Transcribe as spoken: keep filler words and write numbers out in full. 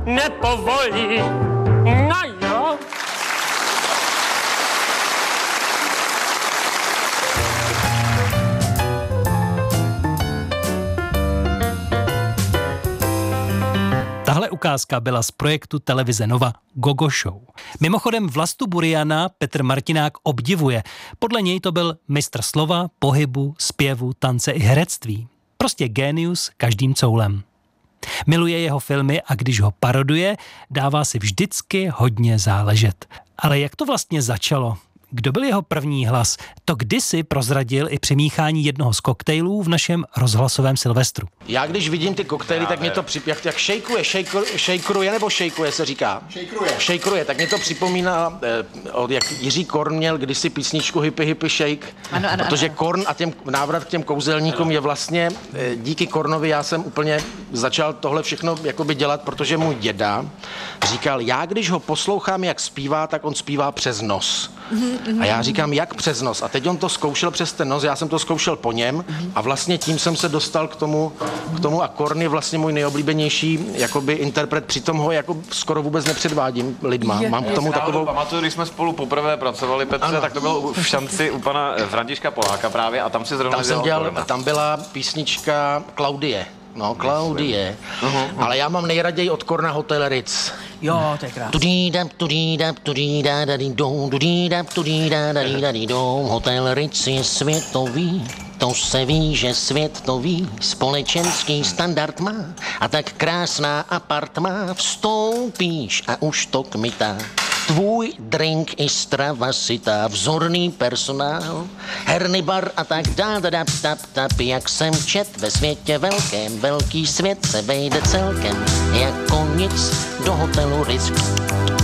nepovolí. No jo. Tahle ukázka byla z projektu televize Nova Gogo Show. Mimochodem Vlastu Buriana Petr Martinák obdivuje. Podle něj to byl mistr slova, pohybu, zpěvu, tance i herectví. Prostě génius každým coulem. Miluje jeho filmy a když ho paroduje, dává si vždycky hodně záležet. Ale jak to vlastně začalo? Kdo byl jeho první hlas? To kdysi prozradil i při míchání jednoho z koktejlů v našem rozhlasovém Silvestru. Já když vidím ty koktejly, tak mě to při... jak, jak šejkuje, šejkruje nebo šejkuje se říká? Šejkruje. Šejkruje, tak mě to připomíná, eh, od, jak Jiří Korn měl kdysi písničku Hippy Hippy Shake, ano, ano, protože ano. Korn a těm, návrat k těm kouzelníkům ano. je vlastně, eh, díky Kornovi já jsem úplně začal tohle všechno jakoby dělat, protože můj děda říkal, já když ho poslouchám, jak zpívá, tak on zpívá přes nos. A já říkám, jak přes nos. A teď on to zkoušel přes ten nos, já jsem to zkoušel po něm a vlastně tím jsem se dostal k tomu, k tomu a Korn je vlastně můj nejoblíbenější jakoby interpret, přitom ho jako skoro vůbec nepředvádím lidma. Je, Mám k tomu takovou... Pamatuju, když jsme spolu poprvé pracovali, Petře, ano. tak to bylo v šanci u pana Františka Poláka právě a tam si zrovna tam jsem dělal, tam byla písnička Klaudie. No, Klaudie. Uh-huh. Ale já mám nejraději od Korna Hotel Ritz. Jo, to je krásné. Tudídap, tudídap, tudídadadidou, tudídap, tudídadadidadidou. Hotel Ritz je světový, to se ví, že svět to ví. Společenský standard má a tak krásná apartma. Vstoupíš a už to kmitá. Tvůj drink i strava sytá, vzorný personál, herny bar a tak dál, tap, tap, tap, jak jsem čet ve světě velkém, velký svět se vejde celkem, jako nic do hotelu Ritz.